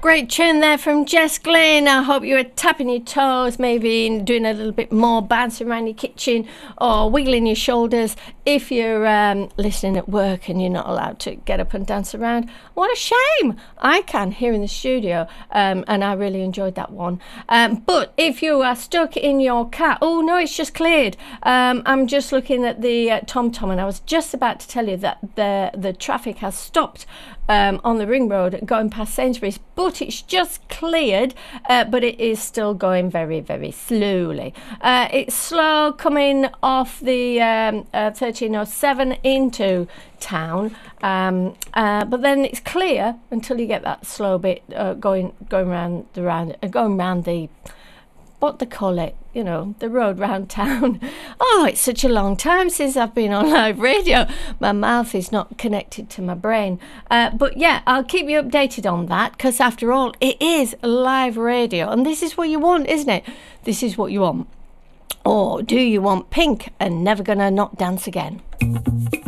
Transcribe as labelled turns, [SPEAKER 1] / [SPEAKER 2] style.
[SPEAKER 1] Great tune there from Jess Glynn. I hope you were tapping your toes, maybe doing a little bit more, bouncing around your kitchen or wiggling your shoulders if you're listening at work and you're not allowed to get up and dance around. What a shame. I can here in the studio, and I really enjoyed that one. But if you are stuck in your car, oh no, it's just cleared. I'm just looking at the TomTom, and I was just about to tell you that the traffic has stopped on the ring road going past Sainsbury's, but it's just cleared, but it is still going very, very slowly. It's slow coming off the 1307 into town, but then it's clear until you get that slow bit going round the what they call it, the road round town. Oh, it's such a long time since I've been on live radio. My mouth is not connected to my brain. But yeah, I'll keep you updated on that, because after all, it is live radio. And this is what you want, isn't it? This is what you want. Or do you want Pink and Never Gonna Not Dance Again?